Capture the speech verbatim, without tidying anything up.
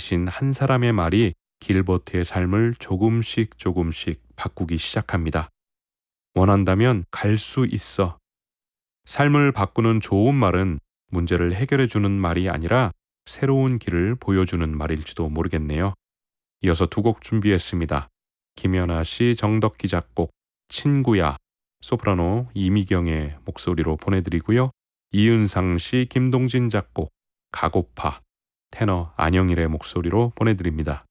대신 한 사람의 말이 길버트의 삶을 조금씩 조금씩 바꾸기 시작합니다. 원한다면 갈 수 있어. 삶을 바꾸는 좋은 말은 문제를 해결해 주는 말이 아니라 새로운 길을 보여주는 말일지도 모르겠네요. 이어서 두 곡 준비했습니다. 김연아 씨, 정덕기 작곡, 친구야, 소프라노 이미경의 목소리로 보내드리고요. 이은상 씨, 김동진 작곡, 가고파, 테너 안영일의 목소리로 보내드립니다.